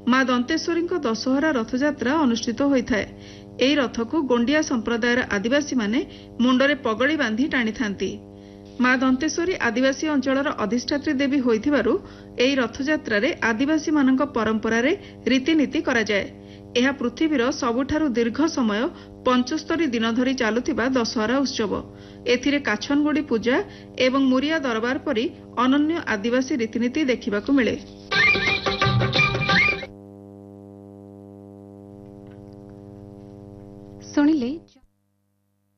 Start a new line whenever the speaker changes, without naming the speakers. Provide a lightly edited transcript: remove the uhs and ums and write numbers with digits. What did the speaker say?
माँ दंतेश्वरी दशहरा रथयात्रा अनुष्ठित होता है। यही रथ को गोंडिया संप्रदायर आदिवासी माने मुंडरे पगड़ी बांधी टाणी थांती। माँ दंतेश्वरी आदिवासी अंचलर अधिष्ठात्री देवी होइथिबारु एही रथयात्रा रे आदिवासी मानक परंपरा रे रीतिनीति करा जाए। यह पृथ्वीर सबुठारु दीर्घ समय 75 दिन धरी चालुथिबा दशहरा उत्सव। एथिरे काछनगुड़ी पूजा एवं मुरिया दरबार परी अनन्य आदिवासी रीतिनीति देखिबाकु मिले।